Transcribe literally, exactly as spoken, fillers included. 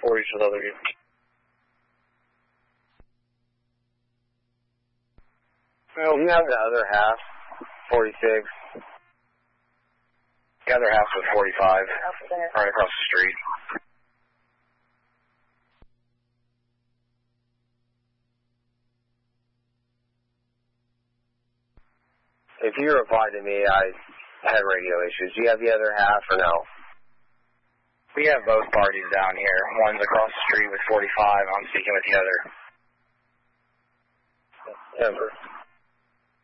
forties with other vehicles. Well, you have the other half, forty-six. The other half was forty-five, right across the street. If you replied to me, I had radio issues. Do you have the other half or no? We have both parties down here. One's across the street with forty-five. I'm speaking with the other. Denver.